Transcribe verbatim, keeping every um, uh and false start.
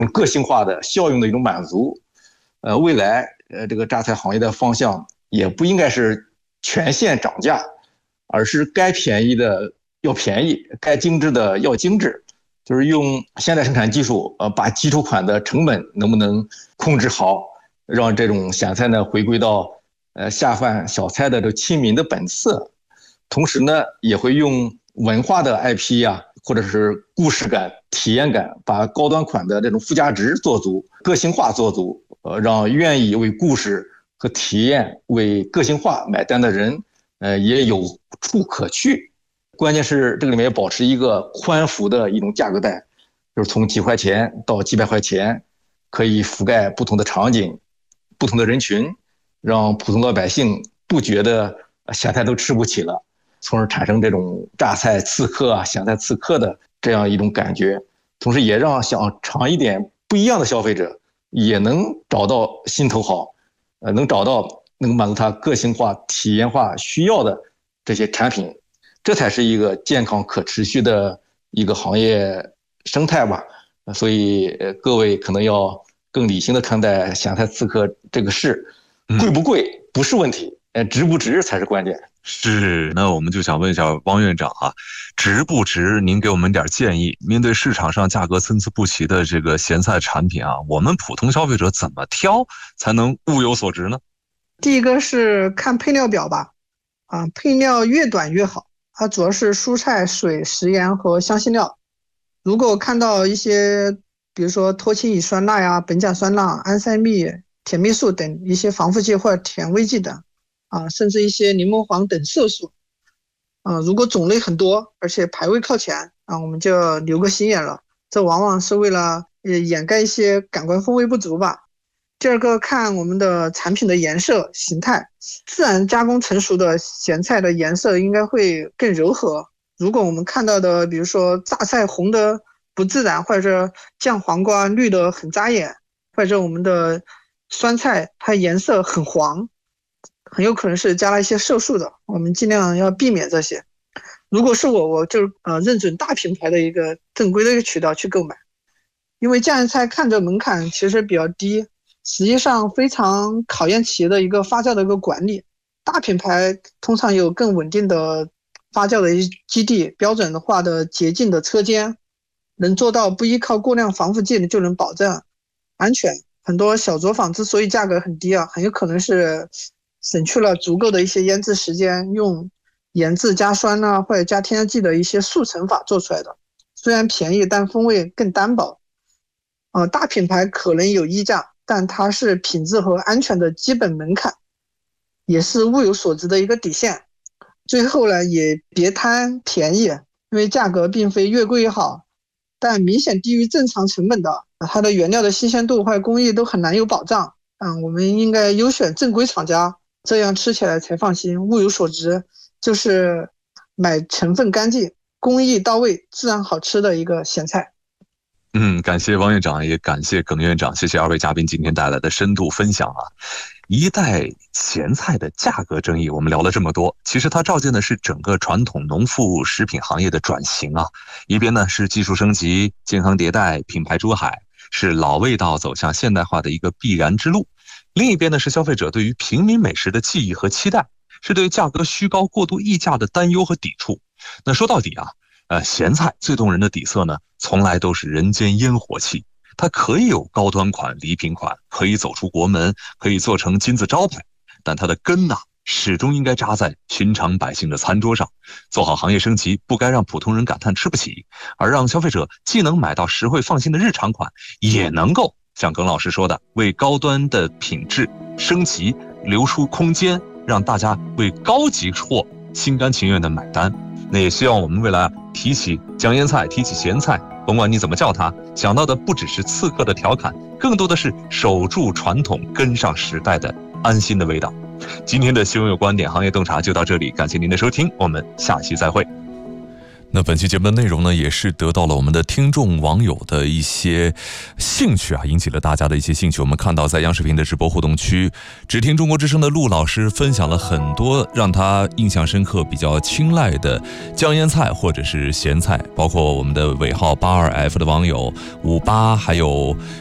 个性化的效用的一种满足。呃，未来呃这个榨菜行业的方向也不应该是全线涨价，而是该便宜的要便宜，该精致的要精致，就是用现代生产技术，呃，把基础款的成本能不能控制好，让这种咸菜呢回归到呃下饭小菜的这亲民的本色。同时呢，也会用文化的 I P 呀、啊，或者是故事感、体验感，把高端款的这种附加值做足，个性化做足，呃，让愿意为故事和体验、为个性化买单的人，呃，也有处可去。关键是这个里面要保持一个宽幅的一种价格带，就是从几块钱到几百块钱，可以覆盖不同的场景、不同的人群，让普通老百姓不觉得咸菜都吃不起了。从而产生这种榨菜刺客啊、咸菜刺客的这样一种感觉，同时也让想尝一点不一样的消费者也能找到心头好，呃，能找到能满足他个性化、体验化需要的这些产品，这才是一个健康可持续的一个行业生态吧。所以，呃，各位可能要更理性的看待咸菜刺客这个事，贵不贵不是问题，呃，值不值才是关键。 是，那我们就想问一下汪院长啊，值不值？您给我们点建议。面对市场上价格参差不齐的这个咸菜产品啊，我们普通消费者怎么挑才能物有所值呢？ 第一个是看配料表吧，啊，配料越短越好，它主要是蔬菜、水、食盐和香辛料。如果看到一些，比如说脱氢乙酸钠呀、苯甲酸钠、安赛蜜、甜蜜素等一些防腐剂或者甜味剂等。啊，甚至一些柠檬黄等色素，啊，如果种类很多，而且排位靠前，啊，我们就要留个心眼了。这往往是为了呃掩盖一些感官风味不足吧。第二个，看我们的产品的颜色形态，自然加工成熟的咸菜的颜色应该会更柔和。如果我们看到的，比如说榨菜红的不自然，或者酱黄瓜绿的很扎眼，或者我们的酸菜它颜色很黄。很有可能是加了一些色素的，我们尽量要避免这些。如果是我，我就呃认准大品牌的一个正规的一个渠道去购买，因为酱菜看着门槛其实比较低，实际上非常考验企业的一个发酵的一个管理。大品牌通常有更稳定的发酵的一基地，标准化的洁净的车间，能做到不依靠过量防腐剂就能保证安全。很多小作坊之所以价格很低啊，很有可能是省去了足够的一些腌制时间，用盐渍加酸啊或者加添加剂的一些速成法做出来的，虽然便宜但风味更单薄。呃，大品牌可能有溢价，但它是品质和安全的基本门槛，也是物有所值的一个底线。最后呢，也别贪便宜，因为价格并非越贵越好，但明显低于正常成本的，它的原料的新鲜度或者工艺都很难有保障。嗯，我们应该优选正规厂家，这样吃起来才放心，物有所值，就是买成分干净、工艺到位、自然好吃的一个咸菜。 嗯，感谢汪院长，也感谢耿院长，谢谢二位嘉宾今天带来的深度分享啊！一代咸菜的价格争议，我们聊了这么多，其实它照见的是整个传统农副食品行业的转型啊。一边呢是技术升级、健康迭代、品牌出海，是老味道走向现代化的一个必然之路；另一边呢是消费者对于平民美食的记忆和期待，是对价格虚高、过度溢价的担忧和抵触。那说到底啊，呃，咸菜最动人的底色呢，从来都是人间烟火气。它可以有高端款、礼品款，可以走出国门，可以做成金字招牌，但它的根呐、啊，始终应该扎在寻常百姓的餐桌上。做好行业升级，不该让普通人感叹吃不起，而让消费者既能买到实惠放心的日常款，也能够像耿老师说的，为高端的品质升级留出空间，让大家为高级货心甘情愿的买单。那也希望我们未来啊，提起酱腌菜，提起咸菜，甭管你怎么叫它，想到的不只是刺客的调侃，更多的是守住传统、跟上时代的安心的味道。今天的新闻有观点行业洞察就到这里，感谢您的收听，我们下期再会。 那本期节目的内容呢，也是得到了我们的听众网友的一些兴趣啊，引起了大家的一些兴趣。我们看到在央视频的直播互动区，只听中国之声的陆老师分享了很多让他印象深刻、比较青睐的江腌菜或者是咸菜，包括我们的尾号八二 F 的网友五八，还有